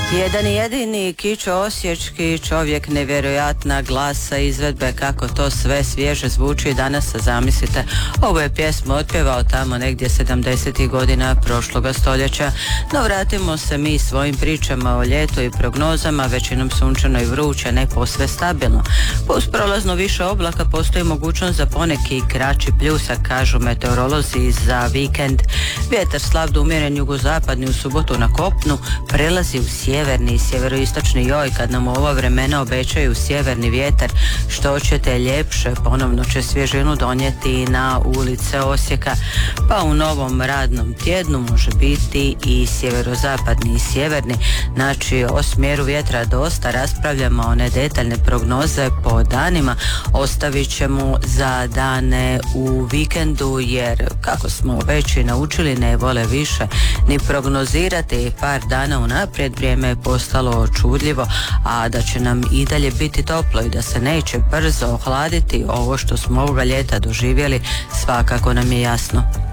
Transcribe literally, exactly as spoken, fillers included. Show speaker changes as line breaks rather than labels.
Jedan jedini kičo osječki čovjek, nevjerojatna glasa izvedbe, kako to sve svježe zvuči danas. Zamislite, ovu je pjesmu otpjevao tamo negdje sedamdesetih godina prošloga stoljeća. No vratimo se mi svojim pričama o ljetu i prognozama, većinom sunčano i vruće, ne posve stabilno. Uz prolazno više oblaka postoji mogućnost za poneki kraći pljusak, kažu meteorolozi za vikend. Vjetar slab do umjeren jugozapadni u subotu na kopnu prelazi u sjeverni i sjeveroistočni joj. Kad nam u ova vremena obećaju sjeverni vjetar, što ćete ljepše, ponovno će svježinu donijeti na ulice Osijeka. Pa u novom radnom tjednu može biti i sjeverozapadni i sjeverni. Znači o smjeru vjetra dosta raspravljamo, one detaljne prognoze po danima ostavit ćemo za dane u vikendu, jer kako smo već i naučili, ne vole više ni prognozirati par dana unaprijed. Vrijeme je postalo čudljivo, a da će nam i dalje biti toplo i da se neće brzo ohladiti ovo što smo ovoga ljeta doživjeli, svakako nam je jasno.